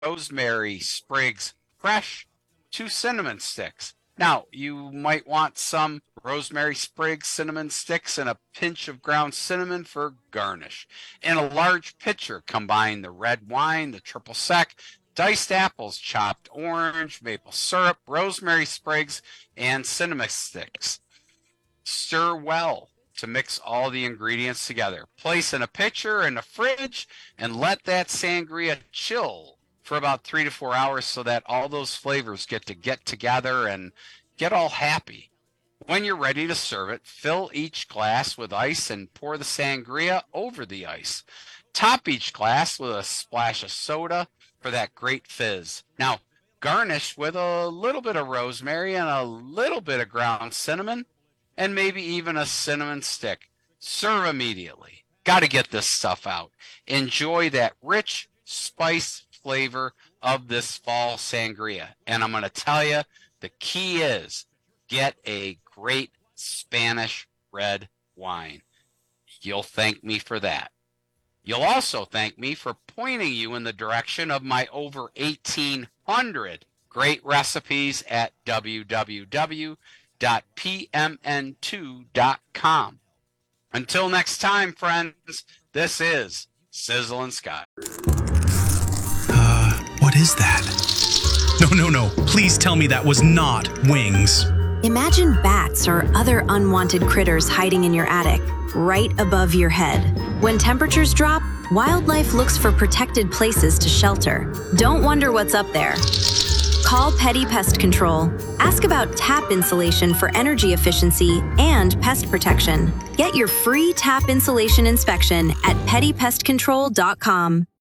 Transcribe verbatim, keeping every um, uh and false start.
rosemary sprigs fresh to cinnamon sticks. Now, you might want some rosemary sprigs, cinnamon sticks, and a pinch of ground cinnamon for garnish. In a large pitcher, combine the red wine, the triple sec, diced apples, chopped orange, maple syrup, rosemary sprigs, and cinnamon sticks. Stir well to mix all the ingredients together. Place in a pitcher in the fridge and let that sangria chill for about three to four hours so that all those flavors get to get together and get all happy. When you're ready to serve it, fill each glass with ice and pour the sangria over the ice. Top each glass with a splash of soda for that great fizz. Now, garnish with a little bit of rosemary and a little bit of ground cinnamon and maybe even a cinnamon stick. Serve immediately. Got to get this stuff out. Enjoy that rich spice flavor of this fall sangria. And I'm going to tell you, the key is get a great Spanish red wine. You'll thank me for that. You'll also thank me for pointing you in the direction of my over eighteen hundred great recipes at w w w dot p m n two dot com. Until next time, friends, this is Sizzle and Scott. Uh, what is that? No, no, no. Please tell me that was not wings. Imagine bats or other unwanted critters hiding in your attic, right above your head. When temperatures drop, wildlife looks for protected places to shelter. Don't wonder what's up there. Call Petty Pest Control. Ask about tap insulation for energy efficiency and pest protection. Get your free tap insulation inspection at petty pest control dot com.